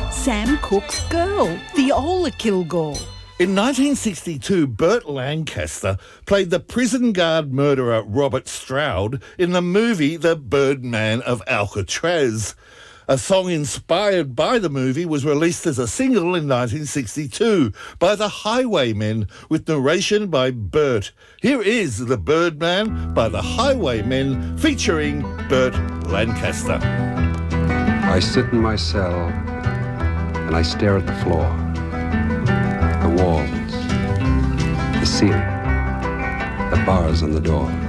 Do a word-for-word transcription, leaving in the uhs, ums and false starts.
Sam Cooke's girl, Viola Kilgore. In nineteen sixty-two, Burt Lancaster played the prison guard murderer Robert Stroud in the movie The Birdman of Alcatraz. A song inspired by the movie was released as a single in nineteen sixty-two by the Highwaymen with narration by Burt. Here is The Birdman by the Highwaymen featuring Burt Lancaster. I sit in my cell and I stare at the floor, the walls, the ceiling, the bars on the door.